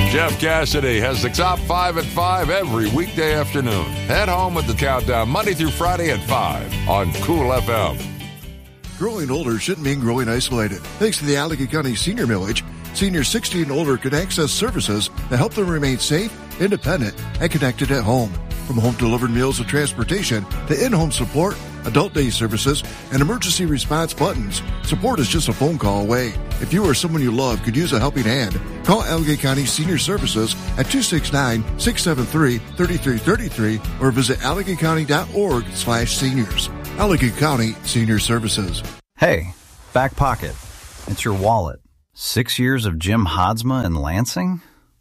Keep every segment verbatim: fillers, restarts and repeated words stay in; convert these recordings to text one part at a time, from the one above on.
Jeff Cassidy has the top five at five every weekday afternoon. Head home with the countdown Monday through Friday at five on Cool F M. Growing older shouldn't mean growing isolated. Thanks to the Allegheny County Senior Millage, seniors sixty and older can access services that help them remain safe, independent, and connected at home. From home-delivered meals and transportation to in-home support, adult day services, and emergency response buttons, support is just a phone call away. If you or someone you love could use a helping hand, call Allegheny County Senior Services at two six nine, six seven three, three three three three or visit allegheny county dot org slash seniors. Allegheny County Senior Services. Hey, back pocket. It's your wallet. Six years of Jim Hodsma in Lansing?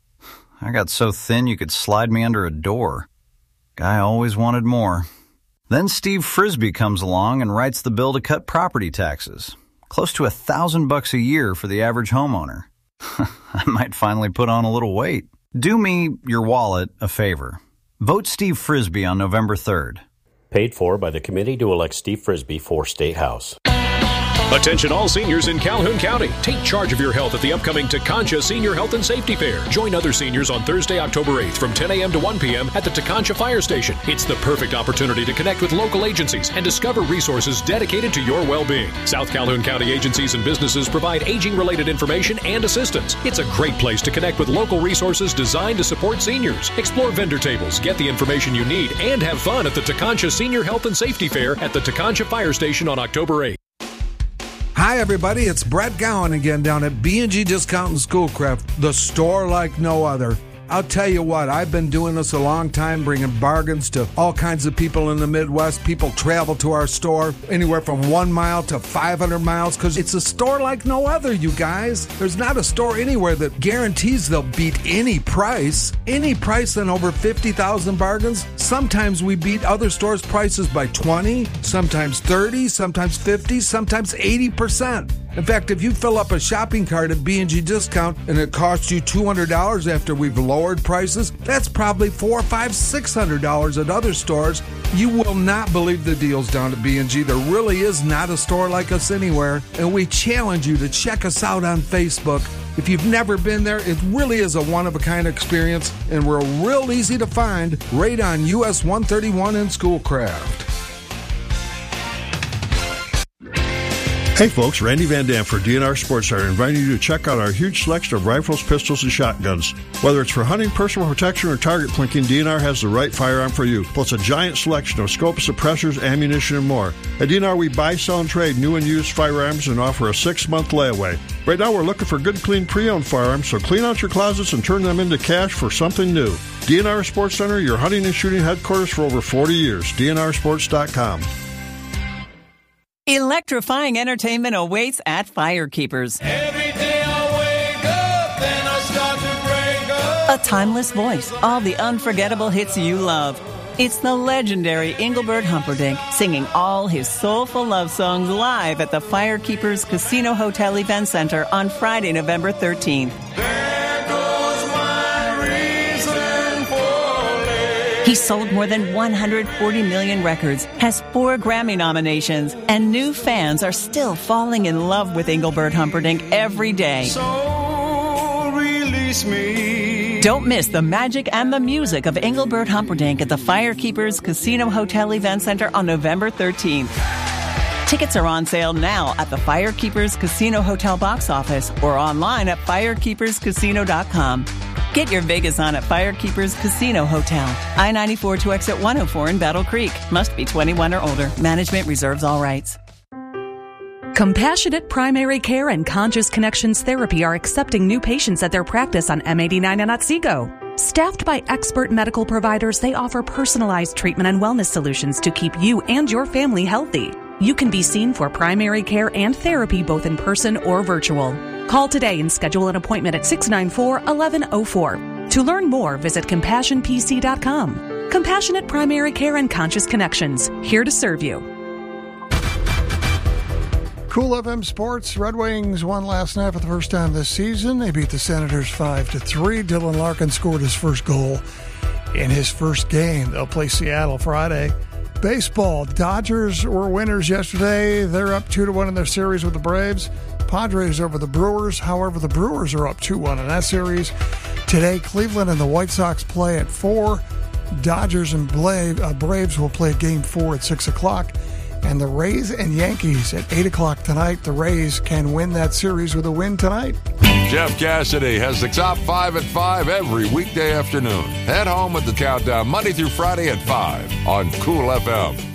I got so thin you could slide me under a door. Guy always wanted more. Then Steve Frisbee comes along and writes the bill to cut property taxes. Close to a thousand bucks a year for the average homeowner. I might finally put on a little weight. Do me, your wallet, a favor. Vote Steve Frisbee on November third. Paid for by the committee to elect Steve Frisbee for State House. Attention all seniors in Calhoun County. Take charge of your health at the upcoming Taconcha Senior Health and Safety Fair. Join other seniors on Thursday, October eighth from ten a.m. to one p.m. at the Taconcha Fire Station. It's the perfect opportunity to connect with local agencies and discover resources dedicated to your well-being. South Calhoun County agencies and businesses provide aging-related information and assistance. It's a great place to connect with local resources designed to support seniors. Explore vendor tables, get the information you need, and have fun at the Taconcha Senior Health and Safety Fair at the Taconcha Fire Station on October eighth. Hi, everybody. It's Brett Gowan again down at B and G Discount and Schoolcraft, the store like no other. I'll tell you what, I've been doing this a long time, bringing bargains to all kinds of people in the Midwest. People travel to our store anywhere from one mile to five hundred miles because it's a store like no other, you guys. There's not a store anywhere that guarantees they'll beat any price. Any price on over fifty thousand bargains. Sometimes we beat other stores' prices by twenty, sometimes thirty, sometimes fifty, sometimes eighty percent. In fact, if you fill up a shopping cart at B and G Discount and it costs you two hundred dollars after we've lowered prices, that's probably four hundred dollars, five hundred dollars, six hundred dollars at other stores. You will not believe the deals down at B and G. There really is not a store like us anywhere, and we challenge you to check us out on Facebook. If you've never been there, it really is a one-of-a-kind experience, and we're real easy to find right on U S one thirty-one in Schoolcraft. Hey folks, Randy Van Dam for D N R Sports Center inviting you to check out our huge selection of rifles, pistols, and shotguns. Whether it's for hunting, personal protection, or target plinking, D N R has the right firearm for you. Plus a giant selection of scopes, suppressors, ammunition, and more. At D N R, we buy, sell, and trade new and used firearms and offer a six-month layaway. Right now, we're looking for good, clean, pre-owned firearms, so clean out your closets and turn them into cash for something new. D N R Sports Center, your hunting and shooting headquarters for over forty years. D N R sports dot com. Electrifying entertainment awaits at Firekeepers. Every day I wake up, then I start to break up. A timeless voice, all the unforgettable hits you love. It's the legendary Engelbert Humperdinck singing all his soulful love songs live at the Firekeepers Casino Hotel Event Center on Friday, November thirteenth. There goes my reason for living. He sold more than one hundred forty million records, has four Grammy nominations, and new fans are still falling in love with Engelbert Humperdinck every day. So release me. Don't miss the magic and the music of Engelbert Humperdinck at the Firekeepers Casino Hotel Event Center on November thirteenth. Tickets are on sale now at the Firekeepers Casino Hotel box office or online at firekeepers casino dot com. Get your Vegas on at Firekeepers Casino Hotel. I ninety-four to exit one oh four in Battle Creek. Must be twenty-one or older. Management reserves all rights. Compassionate Primary Care and Conscious Connections Therapy are accepting new patients at their practice on M eighty-nine in Otsego. Staffed by expert medical providers, they offer personalized treatment and wellness solutions to keep you and your family healthy. You can be seen for primary care and therapy both in person or virtual. Call today and schedule an appointment at six nine four, one one zero four. To learn more, visit compassion p c dot com. Compassionate Primary Care and Conscious Connections, here to serve you. Cool F M Sports. Red Wings won last night for the first time this season. They beat the Senators five to three. Dylan Larkin scored his first goal in his first game. They'll play Seattle Friday. Baseball. Dodgers were winners yesterday. They're up two to one in their series with the Braves. Padres over the Brewers. However, the Brewers are up two one in that series. Today, Cleveland and the White Sox play at four. Dodgers and Bla- uh, Braves will play game four at six o'clock. And the Rays and Yankees at eight o'clock tonight. The Rays can win that series with a win tonight. Jeff Cassidy has the top five at five every weekday afternoon. Head home with the countdown Monday through Friday at five on Cool F M.